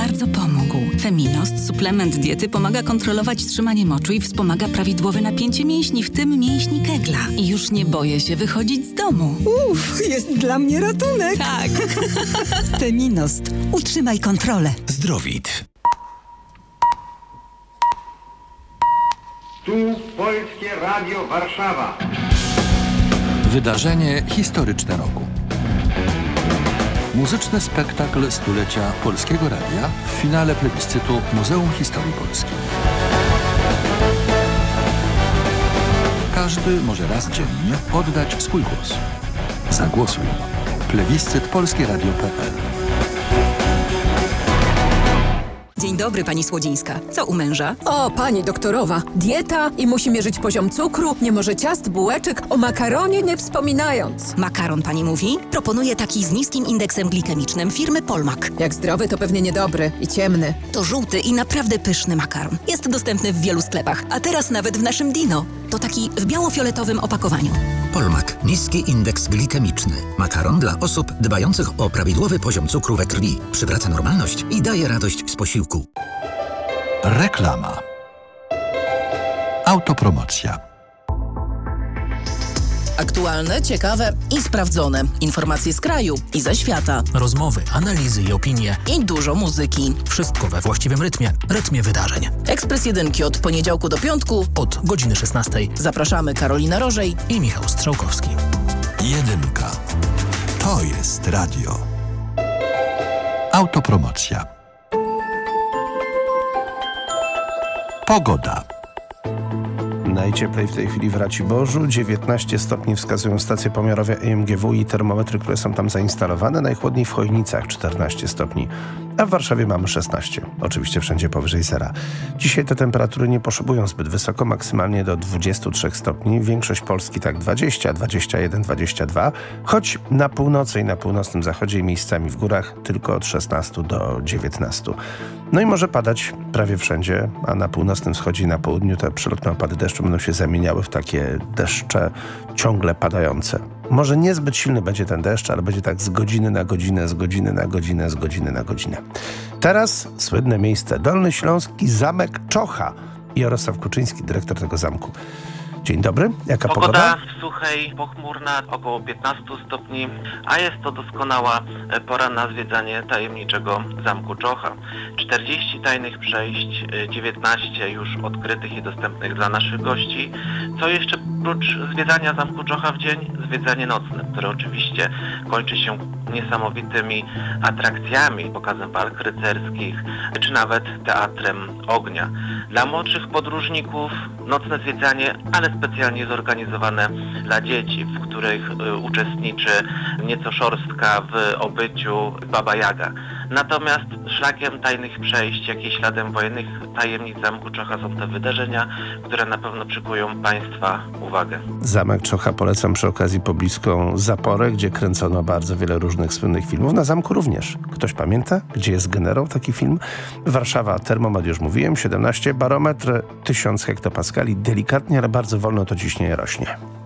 bardzo pomógł. Feminost, suplement diety, pomaga kontrolować trzymanie moczu i wspomaga prawidłowe napięcie mięśni, w tym mięśni Kegla. I już nie boję się wychodzić z domu. Jest dla mnie ratunek. Tak. Feminost. Utrzymaj kontrolę. Zdrowit. Tu Polskie Radio Warszawa. Wydarzenie historyczne roku. Muzyczny spektakl stulecia Polskiego Radia w finale plebiscytu Muzeum Historii Polski. Każdy może raz dziennie oddać swój głos. Zagłosuj. Plebiscyt polskieradio.pl. Dzień dobry, pani Słodzińska. Co u męża? O, pani doktorowa, dieta i musi mierzyć poziom cukru, nie może ciast, bułeczek, o makaronie nie wspominając. Makaron pani mówi? Proponuję taki z niskim indeksem glikemicznym firmy Polmak. Jak zdrowy, to pewnie niedobry i ciemny. To żółty i naprawdę pyszny makaron. Jest dostępny w wielu sklepach, a teraz nawet w naszym Dino. To taki w biało-fioletowym opakowaniu. Polmak. Niski indeks glikemiczny. Makaron dla osób dbających o prawidłowy poziom cukru we krwi. Przywraca normalność i daje radość z posiłku. Reklama. Autopromocja. Aktualne, ciekawe i sprawdzone. Informacje z kraju i ze świata. Rozmowy, analizy i opinie. I dużo muzyki. Wszystko we właściwym rytmie wydarzeń. Ekspres Jedynki od poniedziałku do piątku od godziny 16. Zapraszamy Karolina Rożej i Michał Strzałkowski. Jedynka. To jest radio. Autopromocja. Pogoda. Najcieplej w tej chwili w Raciborzu. 19 stopni wskazują stacje pomiarowe EMGW i termometry, które są tam zainstalowane. Najchłodniej w Chojnicach 14 stopni, a w Warszawie mamy 16. Oczywiście wszędzie powyżej zera. Dzisiaj te temperatury nie poszybują zbyt wysoko, maksymalnie do 23 stopni. Większość Polski tak 20, 21, 22, choć na północy i na północnym zachodzie i miejscami w górach tylko od 16 do 19. No i może padać prawie wszędzie, a na północnym wschodzie i na południu te przelotne opady deszczu będą się zamieniały w takie deszcze ciągle padające. Może niezbyt silny będzie ten deszcz, ale będzie tak z godziny na godzinę, z godziny na godzinę, z godziny na godzinę. Teraz słynne miejsce Dolny Śląsk i Zamek Czocha. I Jarosław Kuczyński, dyrektor tego zamku. Dzień dobry, jaka pogoda? Pogoda suchej, pochmurna, około 15 stopni, a jest to doskonała pora na zwiedzanie tajemniczego Zamku Czocha. 40 tajnych przejść, 19 już odkrytych i dostępnych dla naszych gości. Co jeszcze oprócz zwiedzania Zamku Czocha w dzień? Zwiedzanie nocne, które oczywiście kończy się niesamowitymi atrakcjami, pokazem walk rycerskich, czy nawet teatrem ognia. Dla młodszych podróżników nocne zwiedzanie, ale specjalnie zorganizowane dla dzieci, w których uczestniczy nieco szorstka w obyciu Baba Jaga. Natomiast szlakiem tajnych przejść, jak i śladem wojennych tajemnic Zamku Czocha są te wydarzenia, które na pewno przykują Państwa uwagę. Zamek Czocha polecam przy okazji pobliską Zaporę, gdzie kręcono bardzo wiele różnych słynnych filmów. Na zamku również. Ktoś pamięta, gdzie jest generał, taki film? Warszawa, termometr już mówiłem, 17, barometr 1000 hektopaskali. Delikatnie, ale bardzo wolno to ciśnienie rośnie.